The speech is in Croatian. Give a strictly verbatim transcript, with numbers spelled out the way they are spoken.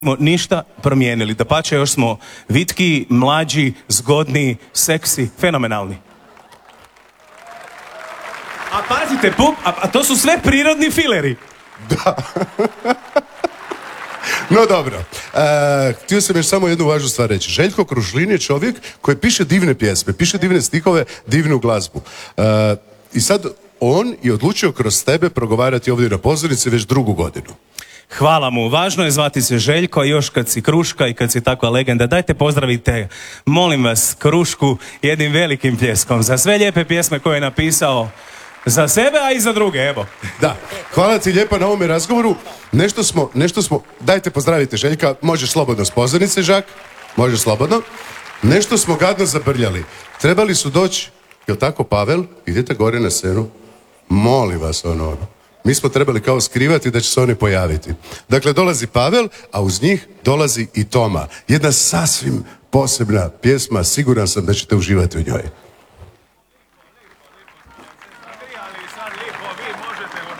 ništa promijenili. Dapače, još smo vitki, mlađi, zgodni, seksi, fenomenalni. A pazite, pup, a, a to su sve prirodni fileri. Da. No dobro, e, htio sam još samo jednu važnu stvar reći. Željko Krušlin je čovjek koji piše divne pjesme, piše divne stihove, divnu glazbu. E, I sad on je odlučio kroz tebe progovarati ovdje na pozornici već drugu godinu. Hvala mu. Važno je zvati se Željko, a još kad si Kruška i kad si takva legenda. Dajte pozdravite, molim vas, Krušku jednim velikim pljeskom za sve lijepe pjesme koje je napisao za sebe, a i za druge, evo. Da, hvala ti lijepa na ovome razgovoru. Nešto smo, nešto smo, dajte pozdravite Željka, možeš slobodno s pozornice, Žak, možeš slobodno. Nešto smo gadno zabrljali. Trebali su doći, jel tako, Pavel? Idete gore na scenu. Molim vas, ono, ono. Mi smo trebali kao skrivati da će se oni pojaviti. Dakle, dolazi Pavel, a uz njih dolazi i Toma. Jedna sasvim posebna pjesma, siguran sam da ćete uživati u njoj. Ali sad lipo, vi možete